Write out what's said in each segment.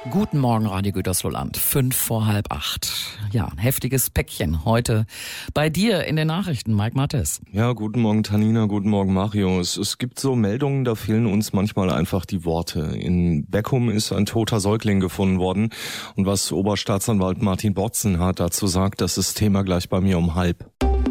Guten Morgen, Radio Gütersloh-Land. 7:55. Ja, ein heftiges Päckchen heute bei dir in den Nachrichten, Mike Mattes. Ja, guten Morgen, Tanina, guten Morgen, Mario. Es gibt so Meldungen, da fehlen uns manchmal einfach die Worte. In Beckum ist ein toter Säugling gefunden worden. Und was Oberstaatsanwalt Martin Botzenhardt dazu sagt, das ist Thema gleich bei mir um 12:30.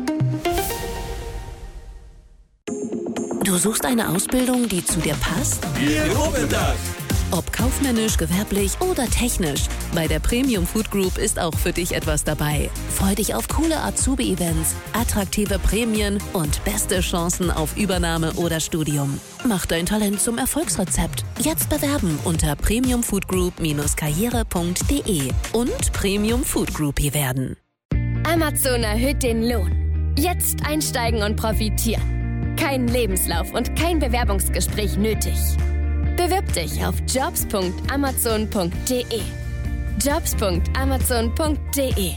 Du suchst eine Ausbildung, die zu dir passt? Wir loben das! Ob kaufmännisch, gewerblich oder technisch, bei der Premium Food Group ist auch für dich etwas dabei. Freu dich auf coole Azubi-Events, attraktive Prämien und beste Chancen auf Übernahme oder Studium. Mach dein Talent zum Erfolgsrezept. Jetzt bewerben unter premiumfoodgroup-karriere.de und Premium Food Groupie werden. Amazon erhöht den Lohn. Jetzt einsteigen und profitieren. Kein Lebenslauf und kein Bewerbungsgespräch nötig. Bewirb dich auf jobs.amazon.de. jobs.amazon.de.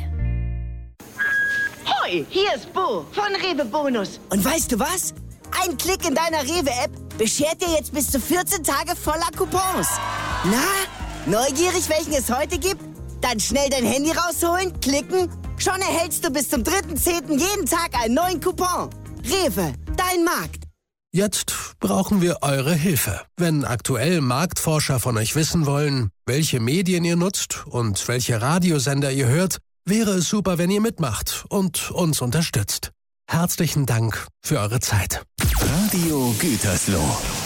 Hoi, hier ist Bo von Rewe Bonus. Und weißt du was? Ein Klick in deiner Rewe-App beschert dir jetzt bis zu 14 Tage voller Coupons. Na, neugierig, welchen es heute gibt? Dann schnell dein Handy rausholen, klicken. Schon erhältst du bis zum 3.10. jeden Tag einen neuen Coupon. Rewe, dein Markt. Jetzt brauchen wir eure Hilfe. Wenn aktuell Marktforscher von euch wissen wollen, welche Medien ihr nutzt und welche Radiosender ihr hört, wäre es super, wenn ihr mitmacht und uns unterstützt. Herzlichen Dank für eure Zeit. Radio Gütersloh.